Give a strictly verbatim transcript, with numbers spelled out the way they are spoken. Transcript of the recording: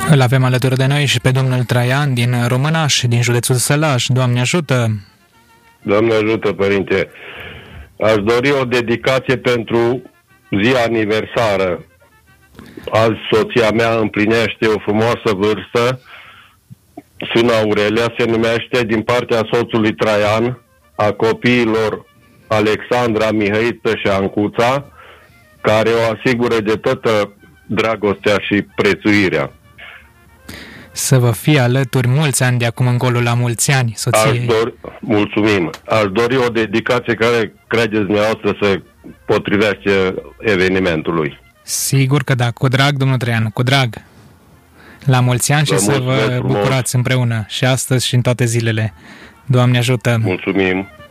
Îl avem alături de noi și pe domnul Traian din Românaș, din județul Sălaș. Doamne ajută! Doamne ajută, părinte! Aș dori o dedicație pentru zi aniversară. Azi soția mea împlinește o frumoasă vârstă. Sâna Aurelia se numește, din partea soțului Traian, a copiilor Alexandra, Mihăiță și Ancuța, care o asigură de toată dragostea și prețuirea. Să vă fie alături mulți ani de acum încolo, la mulți ani, soției. Aș dori, mulțumim. Aș dori o dedicație care credeți dumneavoastră să potrivește evenimentului. Sigur că da, cu drag, domnul Traian, cu drag. La mulți ani și să vă bucurați împreună și astăzi și în toate zilele. Doamne ajută! Mulțumim!